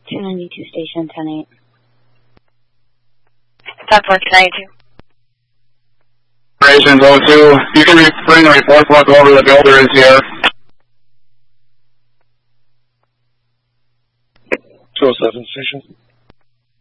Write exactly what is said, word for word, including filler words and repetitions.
two ninety-two station, ten eight. Southwest two ninety-two. Operations oh two, you can re bring the report book over, the builder is here. two oh seven station.